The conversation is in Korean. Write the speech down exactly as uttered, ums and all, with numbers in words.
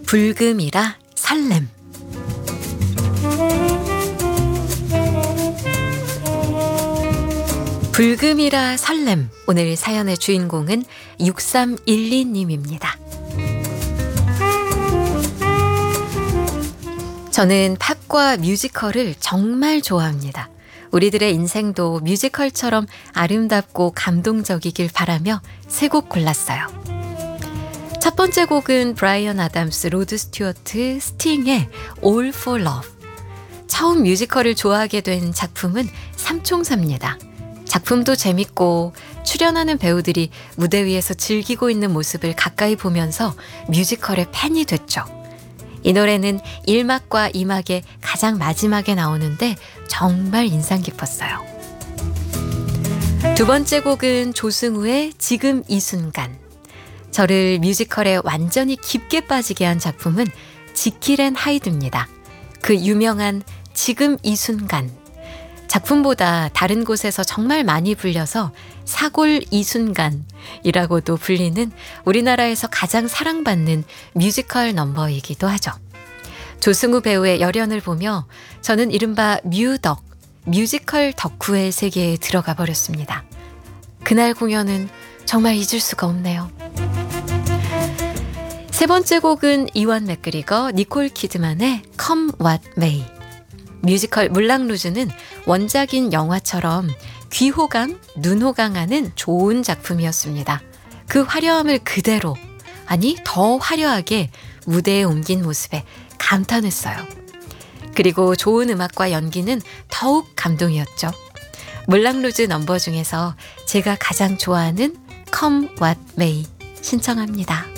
불금이라 설렘. 불금이라 설렘. 오늘 사연의 주인공은 육삼일이 님입니다. 저는 팝과 뮤지컬을 정말 좋아합니다. 우리들의 인생도 뮤지컬처럼 아름답고 감동적이길 바라며 세 곡 골랐어요. 첫 번째 곡은 브라이언 아담스, 로드 스튜어트, 스팅의 All for Love. 처음 뮤지컬을 좋아하게 된 작품은 삼총사입니다. 작품도 재밌고 출연하는 배우들이 무대 위에서 즐기고 있는 모습을 가까이 보면서 뮤지컬의 팬이 됐죠. 이 노래는 일 막과 이 막의 가장 마지막에 나오는데 정말 인상 깊었어요. 두 번째 곡은 조승우의 지금 이 순간. 저를 뮤지컬에 완전히 깊게 빠지게 한 작품은 지킬 앤 하이드입니다. 그 유명한 지금 이 순간. 작품보다 다른 곳에서 정말 많이 불려서 사골 이 순간이라고도 불리는 우리나라에서 가장 사랑받는 뮤지컬 넘버이기도 하죠. 조승우 배우의 열연을 보며 저는 이른바 뮤덕, 뮤지컬 덕후의 세계에 들어가 버렸습니다. 그날 공연은 정말 잊을 수가 없네요. 세 번째 곡은 이완 맥그리거, 니콜 키드만의 Come What May. 뮤지컬 물랑 루즈는 원작인 영화처럼 귀호강, 눈호강하는 좋은 작품이었습니다. 그 화려함을 그대로, 아니 더 화려하게 무대에 옮긴 모습에 감탄했어요. 그리고 좋은 음악과 연기는 더욱 감동이었죠. 물랑 루즈 넘버 중에서 제가 가장 좋아하는 Come What May 신청합니다.